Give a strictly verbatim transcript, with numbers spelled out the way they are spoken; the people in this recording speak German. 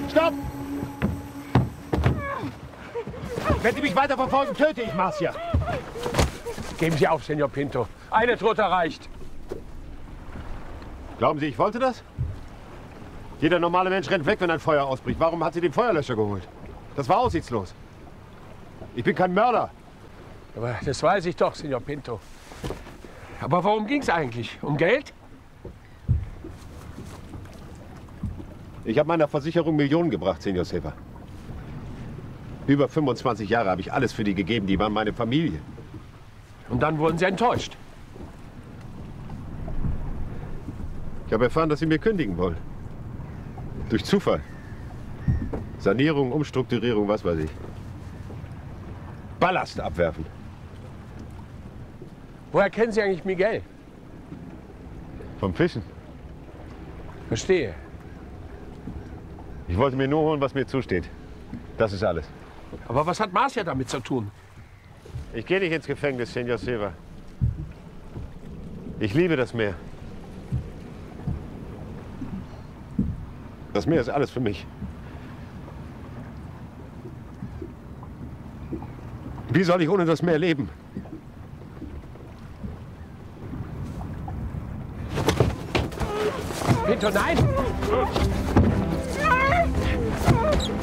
Stopp! Wenn Sie mich weiter verfolgen, töte ich Marcia. Geben Sie auf, Senor Pinto. Eine Tote reicht. Glauben Sie, ich wollte das? Jeder normale Mensch rennt weg, wenn ein Feuer ausbricht. Warum hat sie den Feuerlöscher geholt? Das war aussichtslos. Ich bin kein Mörder. Aber das weiß ich doch, Senor Pinto. Aber worum ging es eigentlich? Um Geld? Ich habe meiner Versicherung Millionen gebracht, Senor Silva. Über fünfundzwanzig Jahre habe ich alles für die gegeben. Die waren meine Familie. Und dann wurden Sie enttäuscht. Ich habe erfahren, dass Sie mir kündigen wollen. Durch Zufall. Sanierung, Umstrukturierung, was weiß ich. Ballast abwerfen. Woher kennen Sie eigentlich Miguel? Vom Fischen. Verstehe. Ich wollte mir nur holen, was mir zusteht. Das ist alles. Aber was hat Marcia damit zu tun? Ich gehe nicht ins Gefängnis, Senor Silva. Ich liebe das Meer. Das Meer ist alles für mich. Wie soll ich ohne das Meer leben? Pinto, nein!